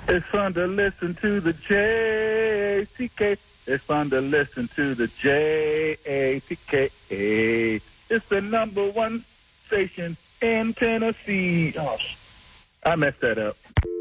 It's fun to listen to the JATK. It's fun to listen to the JATK. It's the number one station in Tennessee. Oh, I messed that up.